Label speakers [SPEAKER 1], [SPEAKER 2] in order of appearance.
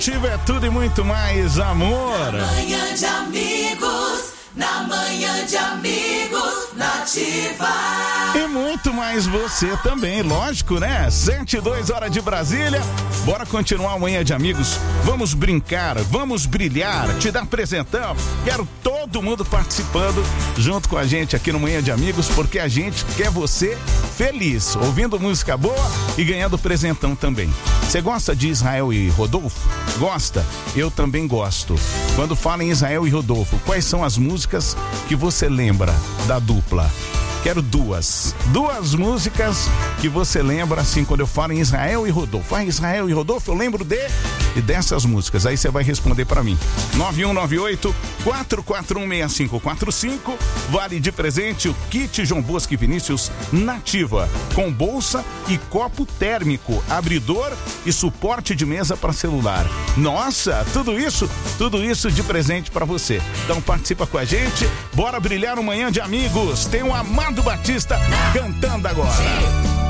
[SPEAKER 1] Ativa é tudo e muito mais, amor.
[SPEAKER 2] Na manhã de amigos, na manhã de amigos, nativa.
[SPEAKER 1] E muito mais você também, lógico, né? 7:02 hora de Brasília. Bora continuar a manhã de amigos. Vamos brincar, vamos brilhar, te dar presentão. Quero todo mundo participando junto com a gente aqui no Manhã de Amigos, porque a gente quer você feliz, ouvindo música boa e ganhando presentão também. Você gosta de Israel e Rodolfo? Gosta? Eu também gosto. Quando fala em Israel e Rodolfo, quais são as músicas que você lembra da dupla? Quero duas músicas que você lembra assim quando eu falo em Israel e Rodolfo. Israel e Rodolfo, eu lembro dessas músicas. Aí você vai responder pra mim. 9198-441-6545. Vale de presente o kit João Bosco e Vinícius Nativa, com bolsa e copo térmico, abridor e suporte de mesa para celular. Nossa, tudo isso de presente pra você. Então participa com a gente. Bora brilhar um Manhã de Amigos. Tem um Amado Batista cantando agora.